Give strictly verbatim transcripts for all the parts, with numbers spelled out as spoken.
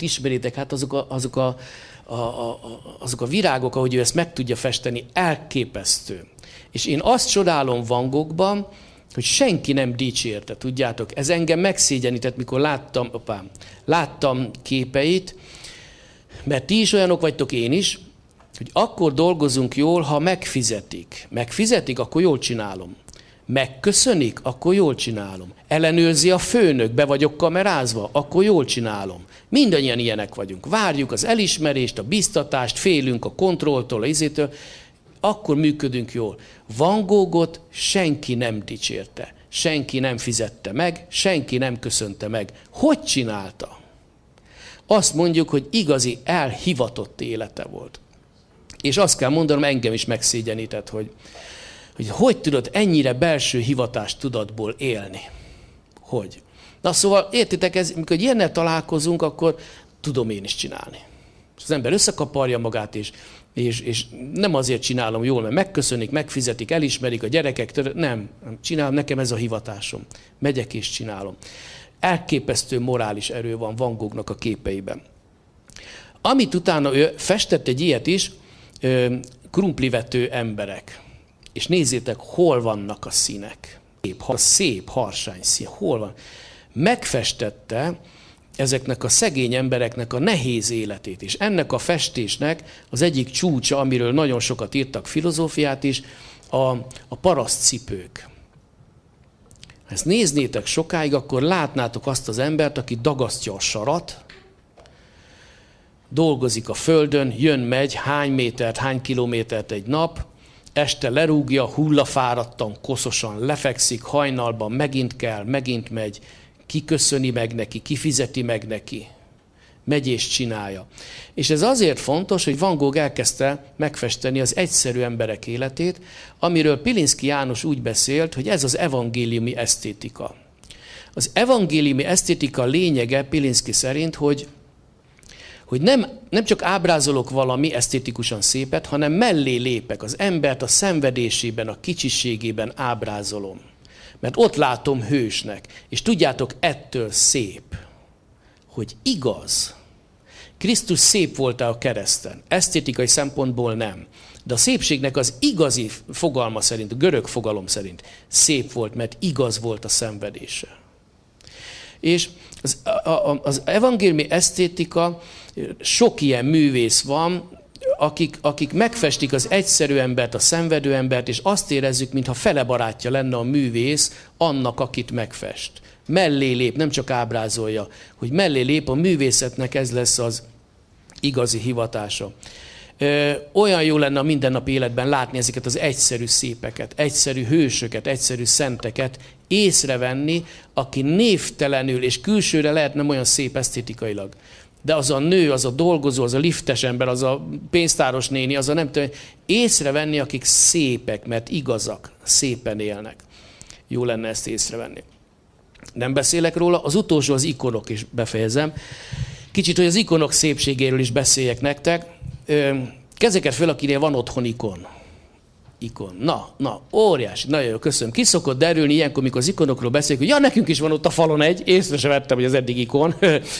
ismeritek, hát azok a, azok a, a, a, azok a virágok, ahogy ő ezt meg tudja festeni, elképesztő. És én azt csodálom Van Goghban, hogy senki nem dicsérte, tudjátok. Ez engem megszégyenített, mikor láttam, opám, láttam képeit, mert ti is olyanok vagytok, én is, hogy akkor dolgozunk jól, ha megfizetik. Megfizetik, akkor jól csinálom. Megköszönik, akkor jól csinálom. Ellenőrzi a főnök, be vagyok kamerázva, akkor jól csinálom. Mindannyian ilyenek vagyunk. Várjuk az elismerést, a biztatást, félünk a kontrolltól, a izétől, akkor működünk jól. Van Goghot senki nem dicsérte, senki nem fizette meg, senki nem köszönte meg. Hogy csinálta? Azt mondjuk, hogy igazi elhivatott élete volt. És azt kell mondanom, engem is megszégyenített, hogy hogy, hogy tudod ennyire belső hivatás tudatból élni. Hogy? Na szóval értitek, ez, amikor ilyennel találkozunk, akkor tudom én is csinálni. Az ember összekaparja magát, és, és, és nem azért csinálom jól, mert megköszönik, megfizetik, elismerik a gyerekek, nem, csinálom, nekem ez a hivatásom. Megyek és csinálom. Elképesztő morális erő van Van Goghnak a képeiben. Amit utána ő festett egy ilyet is, krumplivető emberek. És nézzétek, hol vannak a színek. Szép, szép harsány szín, hol van. Megfestette ezeknek a szegény embereknek a nehéz életét. És ennek a festésnek az egyik csúcsa, amiről nagyon sokat írtak filozófiát is, a, a parasztcipők. Ha ezt néznétek sokáig, akkor látnátok azt az embert, aki dagasztja a sarat, dolgozik a földön, jön, megy, hány métert, hány kilométert egy nap, este lerúgja, hullafáradtan, koszosan lefekszik, hajnalban megint kell, megint megy, kiköszöni meg neki, kifizeti meg neki, megy és csinálja. És ez azért fontos, hogy Van Gogh elkezdte megfesteni az egyszerű emberek életét, amiről Pilinszky János úgy beszélt, hogy ez az evangéliumi esztétika. Az evangéliumi esztétika lényege Pilinszky szerint, hogy hogy nem, nem csak ábrázolok valami esztétikusan szépet, hanem mellé lépek, az embert a szenvedésében, a kicsiségében ábrázolom. Mert ott látom hősnek. És tudjátok, ettől szép, hogy igaz. Krisztus szép volt-e a kereszten? Esztétikai szempontból nem. De a szépségnek az igazi fogalma szerint, a görög fogalom szerint szép volt, mert igaz volt a szenvedése. És az, a, az evangéliumi esztétika, sok ilyen művész van, akik, akik megfestik az egyszerű embert, a szenvedő embert, és azt érezzük, mintha fele barátja lenne a művész annak, akit megfest. Mellé lép, nem csak ábrázolja, hogy mellé lép, a művészetnek ez lesz az igazi hivatása. Ö, olyan jó lenne a mindennapi életben látni ezeket az egyszerű szépeket, egyszerű hősöket, egyszerű szenteket, észrevenni, aki névtelenül, és külsőre lehet nem olyan szép esztétikailag, de az a nő, az a dolgozó, az a liftes ember, az a pénztáros néni, az a nem tudom, észrevenni, akik szépek, mert igazak, szépen élnek. Jó lenne ezt észrevenni. Nem beszélek róla, az utolsó az ikonok, is befejezem. Kicsit, hogy az ikonok szépségéről is beszéljek nektek. Kezeket föl, akinél van otthon ikon. Ikon. Na, na, óriási, nagyon jó, köszönöm. Ki szokott derülni ilyenkor, mikor az ikonokról beszélünk, hogy ja, nekünk is van ott a falon egy, észre sem vettem, hogy az eddig ikon.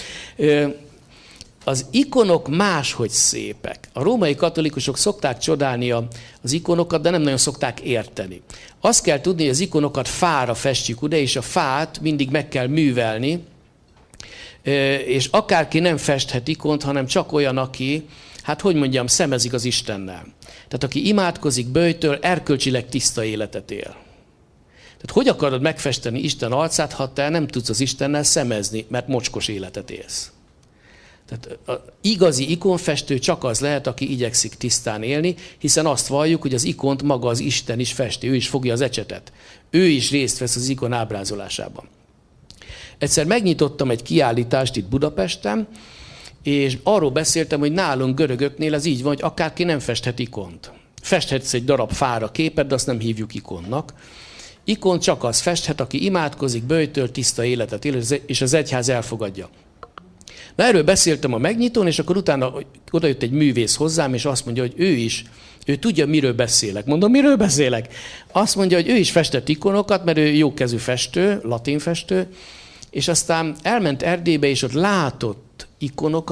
Az ikonok máshogy szépek. A római katolikusok szokták csodálni az ikonokat, de nem nagyon szokták érteni. Azt kell tudni, hogy az ikonokat fára festjük oda, és a fát mindig meg kell művelni, és akárki nem festhet ikont, hanem csak olyan, aki, hát hogy mondjam, szemezik az Istennel. Tehát aki imádkozik, böjtöl, erkölcsileg tiszta életet él. Tehát hogy akarod megfesteni Isten arcát, ha te nem tudsz az Istennel szemezni, mert mocskos életet élsz? Tehát az igazi ikonfestő csak az lehet, aki igyekszik tisztán élni, hiszen azt valljuk, hogy az ikont maga az Isten is festi, ő is fogja az ecsetet. Ő is részt vesz az ikon ábrázolásában. Egyszer megnyitottam egy kiállítást itt Budapesten, és arról beszéltem, hogy nálunk görögöknél ez így van, hogy akárki nem festhet ikont. Festhetsz egy darab fára képet, de azt nem hívjuk ikonnak. Ikon csak az festhet, aki imádkozik, böjtöl, tiszta életet él, és az egyház elfogadja. Na, erről beszéltem a megnyitón, és akkor utána odajött egy művész hozzám, és azt mondja, hogy ő is, ő tudja, miről beszélek. Mondom, miről beszélek? Azt mondja, hogy ő is festett ikonokat, mert ő jókezű festő, latin festő, és aztán elment Erdélybe, és ott látott ikonokat,